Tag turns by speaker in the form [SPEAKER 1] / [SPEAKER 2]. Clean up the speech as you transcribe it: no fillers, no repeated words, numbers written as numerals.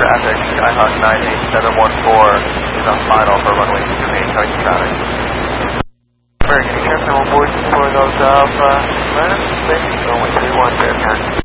[SPEAKER 1] traffic, Skyhawk 98714 is on final for runway 28, target traffic. American Aircraft, on board for those Alpha, left, 6, runway 31, fair